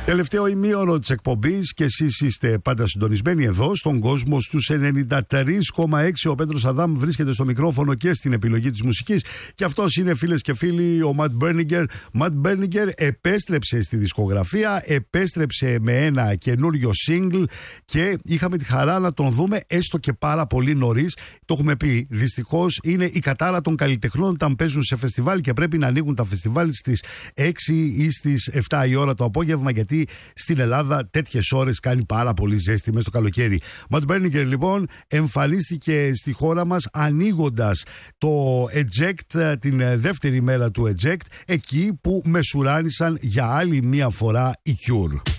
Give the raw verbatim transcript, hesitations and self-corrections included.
Τελευταίο ημίωρο της εκπομπής και εσείς είστε πάντα συντονισμένοι εδώ στον κόσμο στους ενενήντα τρία κόμμα έξι. Ο Πέτρος Αδάμ βρίσκεται στο μικρόφωνο και στην επιλογή της μουσικής. Και αυτός είναι, φίλες και φίλοι, ο Ματ Μπέρνιγκερ. Ματ Μπέρνιγκερ επέστρεψε στη δισκογραφία, επέστρεψε με ένα καινούριο single και είχαμε τη χαρά να τον δούμε έστω και πάρα πολύ νωρίς. Το έχουμε πει, δυστυχώς είναι η κατάρα των καλλιτεχνών όταν παίζουν σε φεστιβάλ και πρέπει να ανοίγουν τα φεστιβάλ στις έξι ή στις επτά η ώρα το απόγευμα, γιατί στην Ελλάδα τέτοιες ώρες κάνει πάρα πολύ ζέστη μέσα στο καλοκαίρι. Ματ Μπέρνιγκερ λοιπόν εμφανίστηκε στη χώρα μας ανοίγοντας το Eject, την δεύτερη μέρα του Eject, εκεί που μεσουράνησαν για άλλη μία φορά οι Cure.